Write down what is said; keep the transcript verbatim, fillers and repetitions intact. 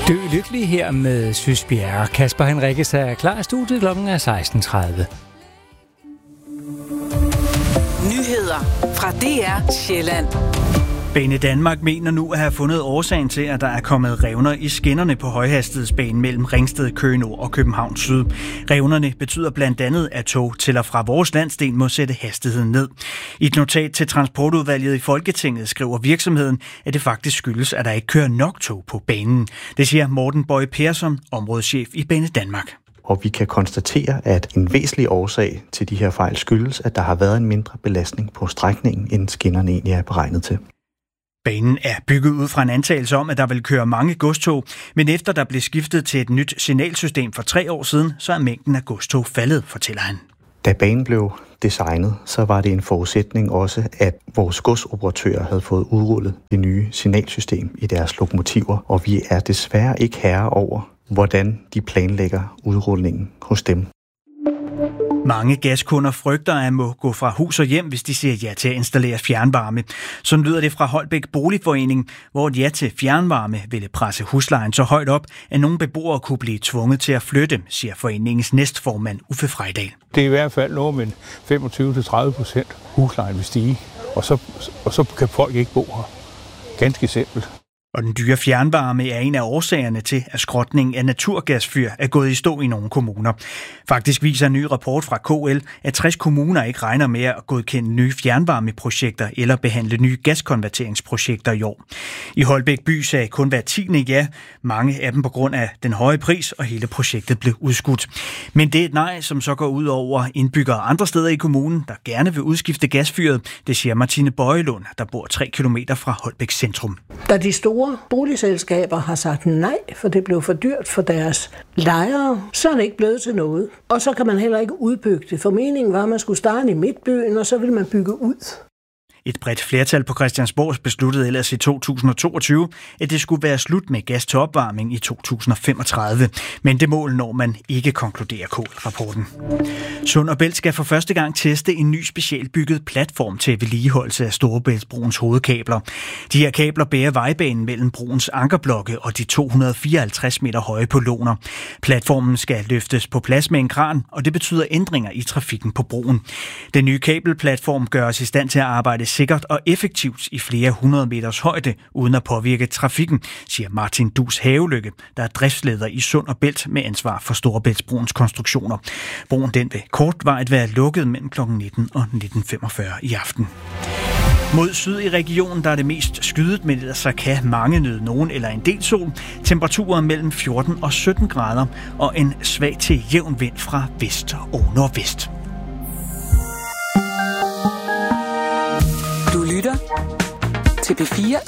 Dø lykkelig her med Sysbjerg. Kasper Henrikkes er klar i studiet. Klokken er seksten tredive. Nyheder fra D R Sjælland. Banedanmark mener nu at have fundet årsagen til, at der er kommet revner i skinnerne på højhastighedsbanen mellem Ringsted, Køge Nord og København Syd. Revnerne betyder blandt andet, at tog til og fra vores landsdel må sætte hastigheden ned. I et notat til Transportudvalget i Folketinget skriver virksomheden, at det faktisk skyldes, at der ikke kører nok tog på banen. Det siger Morten Bøje Persson, områdeschef i Banedanmark. Og vi kan konstatere, at en væsentlig årsag til de her fejl skyldes, at der har været en mindre belastning på strækningen, end skinnerne egentlig er beregnet til. Banen er bygget ud fra en antagelse om, at der vil køre mange godstog, men efter der blev skiftet til et nyt signalsystem for tre år siden, så er mængden af godstog faldet, fortæller han. Da banen blev designet, så var det en forudsætning også, at vores godsoperatører havde fået udrullet det nye signalsystem i deres lokomotiver, og vi er desværre ikke herre over, hvordan de planlægger udrulningen hos dem. Mange gaskunder frygter at må gå fra hus og hjem, hvis de siger ja til at installere fjernvarme. Sådan lyder det fra Holbæk Boligforening, hvor et ja til fjernvarme ville presse huslejen så højt op, at nogle beboere kunne blive tvunget til at flytte, siger foreningens næstformand Uffe Frejdal. Det er i hvert fald noget med femogtyve til tredive procent huslejen vil stige, og så, og så kan folk ikke bo her. Ganske simpelt. Og den dyre fjernvarme er en af årsagerne til, at skrotningen af naturgasfyr er gået i stå i nogle kommuner. Faktisk viser en ny rapport fra K L, at tres kommuner ikke regner med at godkende nye fjernvarmeprojekter eller behandle nye gaskonverteringsprojekter i år. I Holbæk by sagde kun hver tiende ja, mange af dem på grund af den høje pris, og hele projektet blev udskudt. Men det er et nej, som så går ud over indbyggere andre steder i kommunen, der gerne vil udskifte gasfyret. Det siger Martine Bøjelund, der bor tre kilometer fra Holbæk centrum. Da de store boligselskaber har sagt nej, for det blev for dyrt for deres lejere, så er det ikke blevet til noget. Og så kan man heller ikke udbygge det. For meningen var, at man skulle starte i midtbyen, og så vil man bygge ud. Et bredt flertal på Christiansborg besluttede ellers i to tusind og toogtyve, at det skulle være slut med gas til opvarmning i to tusind og femogtredive. Men det mål når man ikke, konkluderer K L-rapporten. Sund og Bælt skal for første gang teste en ny specialbygget platform til vedligeholdelse af Storebæltsbroens hovedkabler. De her kabler bærer vejbanen mellem broens ankerblokke og de to hundrede og fireoghalvtreds meter høje pylloner. Platformen skal løftes på plads med en kran, og det betyder ændringer i trafikken på broen. Den nye kabelplatform gør os i stand til at arbejde sikkert og effektivt i flere hundrede meters højde, uden at påvirke trafikken, siger Martin Dus Havelykke, der er driftsleder i Sund og Bælt med ansvar for Storebæltsbroens konstruktioner. Broen den vil kortvarigt være lukket mellem klokken nitten og nitten femogfyrre i aften. Mod syd i regionen, der er det mest skydet, men ellers så kan mange nyde nogen eller en del sol. Temperaturer mellem fjorten og sytten grader og en svag til jævn vind fra vest og nordvest. Du lytter til P fire